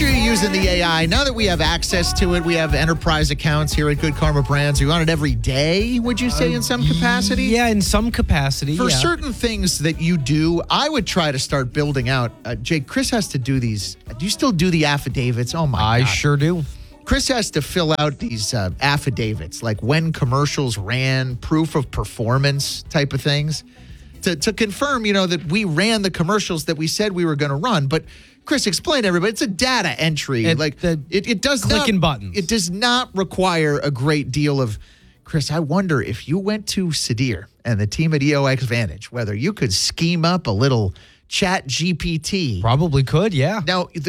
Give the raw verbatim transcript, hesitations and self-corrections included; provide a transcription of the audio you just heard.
sure you're using the A I. Now that we have access to it, we have enterprise accounts here at Good Karma Brands. Are you on it every day, would you say, in some capacity? Yeah, in some capacity. For yeah. certain things that you do, I would try to start building out. Uh, Jake, Chris has to do these. Do you still do the affidavits? Oh, my I God. sure do. Chris has to fill out these uh, affidavits, like when commercials ran, proof of performance type of things, to, to confirm, you know, that we ran the commercials that we said we were going to run. But Chris, explain to everybody, it's a data entry. It- like the it, it does clicking not, buttons. It does not require a great deal of, Chris, I wonder if you went to Sadir and the team at E O X Vantage, whether you could scheme up a little chat G P T. Probably could, yeah. Now, the,